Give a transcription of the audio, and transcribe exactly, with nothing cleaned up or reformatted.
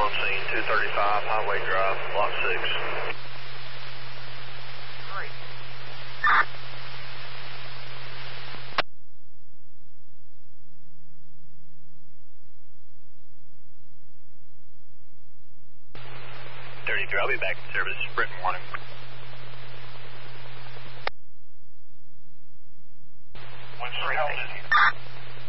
on scene, two thirty-five Highway Drive, Lot six. Great. thirty-three, I'll be back in service, Sprint warning. What's your health is?